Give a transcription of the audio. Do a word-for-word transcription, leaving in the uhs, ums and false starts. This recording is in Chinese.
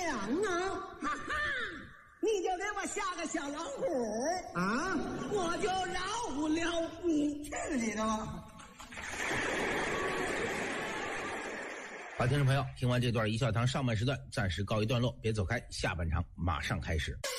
样啊？ 哈哈，你就给我下个小老虎啊， 我就饶不了你。 去你的吧！ 好，听众朋友，听完这段一笑堂上半时段暂时告一段落，别走开，下半场马上开始。